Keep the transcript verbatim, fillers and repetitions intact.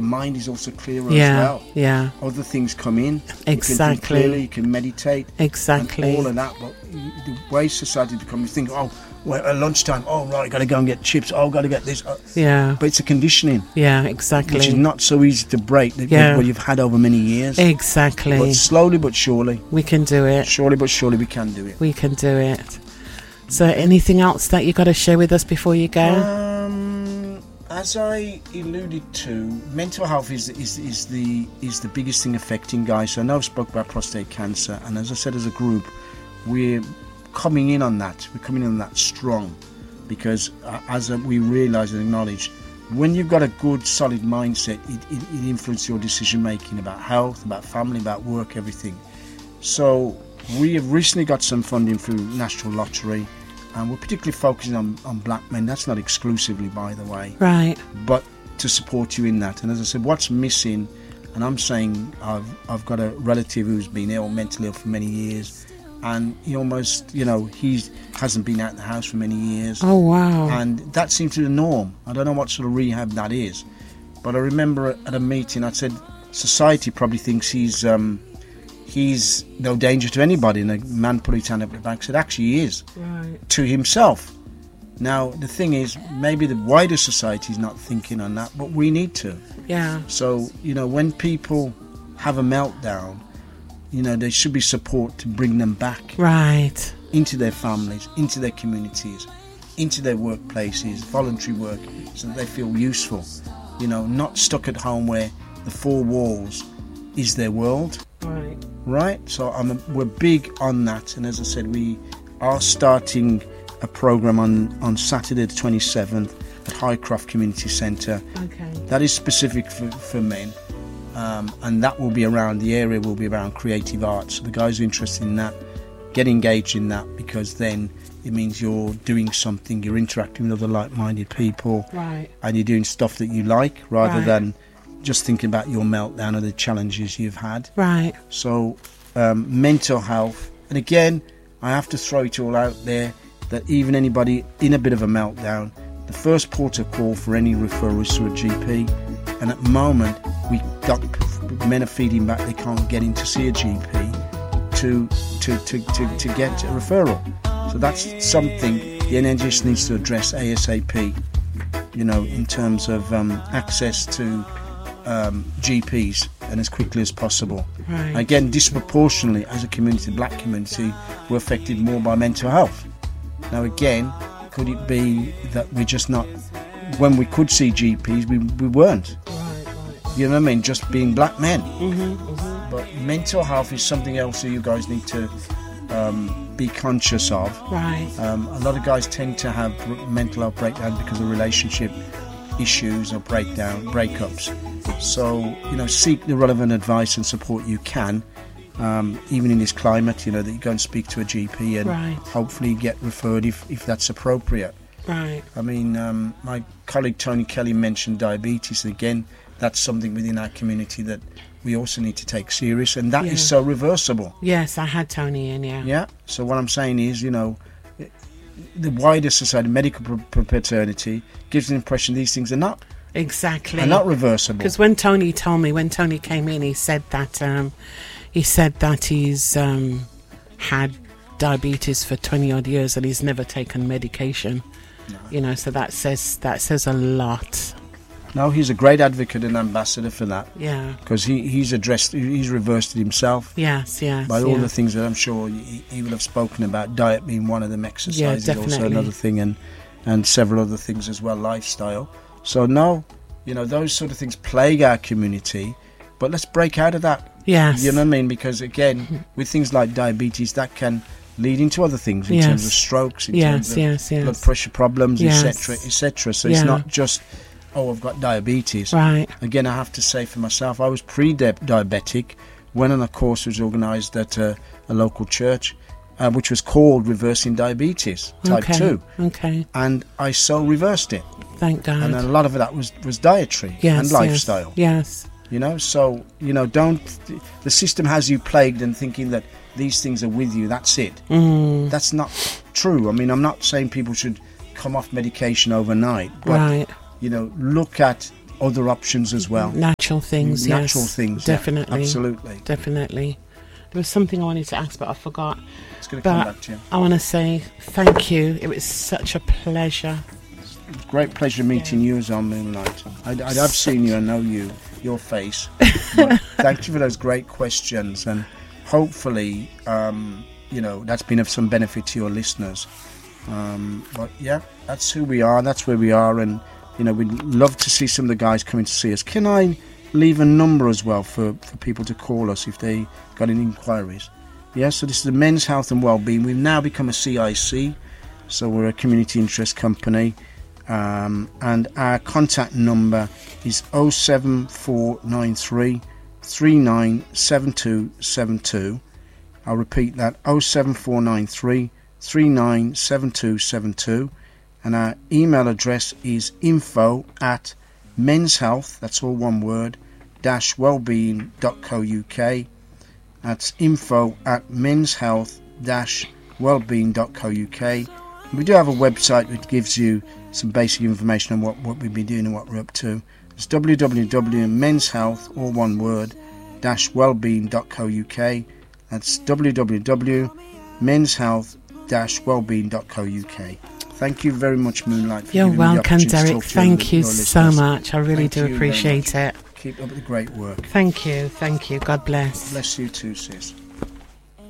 mind is also clearer yeah, as well. Yeah. Other things come in. Exactly. You can think clearly, you can meditate. Exactly. And all of that. But the way society becomes, you think, oh, well, at lunchtime, oh, right, got to go and get chips. Oh, got to get this. Yeah. But it's a conditioning. Yeah, exactly. Which is not so easy to break. That yeah. what you've had over many years. Exactly. But slowly but surely. We can do it. Surely but surely we can do it. We can do it. So anything else that you got to share with us before you go? Um, as I alluded to, mental health is, is is the is the biggest thing affecting guys. So I know I've spoke about prostate cancer, and as I said, as a group, we're coming in on that. We're coming in on that strong, because uh, as uh, we realise and acknowledge, when you've got a good, solid mindset, it, it, it influences your decision making about health, about family, about work, everything. So we have recently got some funding through National Lottery, and we're particularly focusing on, on black men. That's not exclusively, by the way. Right. But to support you in that. And as I said, what's missing, and I'm saying I've, I've got a relative who's been ill, mentally ill for many years, and he almost, you know, he hasn't been out of the house for many years. Oh, wow. And that seems to be the norm. I don't know what sort of rehab that is. But I remember at a meeting, I said, society probably thinks he's... Um, he's no danger to anybody, and the man put his hand up the back and said actually he is, right. to himself. Now the thing is, maybe the wider society is not thinking on that, but we need to. Yeah. So, you know, when people have a meltdown, you know, there should be support to bring them back right into their families, into their communities, into their workplaces, voluntary work, so that they feel useful, you know, not stuck at home where the four walls is their world. Right. Right, so I'm a, we're big on that, and as I said, we are starting a program on, on Saturday the twenty-seventh at Highcroft Community Centre. Okay. That is specific for, for men, um, and that will be around, the area will be around creative arts. So the guys who are interested in that, get engaged in that, because then it means you're doing something, you're interacting with other like-minded people, right. and you're doing stuff that you like, rather right. than just thinking about your meltdown or the challenges you've had. Right. So um, mental health, and again I have to throw it all out there that even anybody in a bit of a meltdown, the first port of call for any referral is to a G P, and at the moment we got men are feeding back they can't get in to see a G P to to, to, to, to get a referral. So that's something the N H S needs to address ASAP, you know, in terms of um, access to Um, G Ps, and as quickly as possible. Right. Again, disproportionately as a community, the black community, we're affected more by mental health. Now again, could it be that we're just not, when we could see G Ps, we, we weren't. Right, right. You know what I mean? Just being black men. Mm-hmm, mm-hmm. But mental health is something else that you guys need to um, be conscious of. Right. Um, a lot of guys tend to have mental health breakdowns because of relationship issues or breakdown, breakups. So, you know, seek the relevant advice and support you can, um, even in this climate, you know, that you go and speak to a G P and right. hopefully get referred if, if that's appropriate. Right. I mean, um, my colleague Tony Kelly mentioned diabetes. Again, that's something within our community that we also need to take serious, and that yeah. is so reversible. Yes, I had Tony in, yeah. Yeah, so what I'm saying is, you know, the wider society, medical fraternity, gives the impression these things are not. Exactly. Are not reversible. Because when Tony told me, when Tony came in, he said that um, he said that he's um, had diabetes for twenty odd years and he's never taken medication. No. You know, so that says that says a lot. No, he's a great advocate and ambassador for that. Yeah. Because he, he's addressed, he's reversed it himself. Yes, yes. By yeah. all the things that I'm sure he, he will have spoken about, diet being one of them, exercise yeah, is definitely. also another thing, and, and several other things as well, lifestyle. So no, you know, those sort of things plague our community, but let's break out of that. Yes. You know what I mean? Because again, with things like diabetes, that can lead into other things in yes. terms of strokes, in yes, terms of yes, yes. blood pressure problems, yes. et cetera, et cetera. So yeah. it's not just, oh, I've got diabetes. Right. Again, I have to say for myself, I was pre-diabetic, went on a course that was organised at a, a local church, uh, which was called Reversing Diabetes, Type okay. two. Okay. And I so reversed it. Thank God. And a lot of that was, was dietary yes, and lifestyle. Yes. yes. You know, so, you know, don't... The system has you plagued and thinking that these things are with you, that's it. Mm. That's not true. I mean, I'm not saying people should come off medication overnight, but, right. you know, look at other options as well. Natural things, Natural yes. things, Definitely. Yeah, absolutely. Definitely. There was something I wanted to ask, but I forgot. It's going to come But back to you. I want to say thank you. It was such a pleasure. It's a great pleasure meeting you as on Moonlight. I, I, I've seen you, I know you, your face. But thank you for those great questions, and hopefully, um, you know, that's been of some benefit to your listeners. Um, but yeah, that's who we are, that's where we are, and you know, we'd love to see some of the guys coming to see us. Can I leave a number as well for, for people to call us if they got any inquiries? Yeah, so this is the Men's Health and Wellbeing. We've now become a C I C, so we're a community interest company, um, and our contact number is oh seven four nine three, three nine seven two seven two. I'll repeat that, oh seven four nine three, three nine seven two seven two, and our email address is info at men's health, that's all one word, dash wellbeing dot co dot uk. That's info at men's health dash wellbeing dot co dot uk. We do have a website which gives you some basic information on what, what we've been doing and what we're up to. It's w w w dot men's health, all one word, dash wellbeing dot co dot uk. That's w w w dot men's health dash wellbeing dot co dot uk. Thank you very much, Moonlight. For You're giving me the welcome, opportunity to Derek. talk to Thank your, you your so listeners. much. I really Thank do you very appreciate much. it. Keep up the great work. Thank you. Thank you. God bless. Bless you too, sis.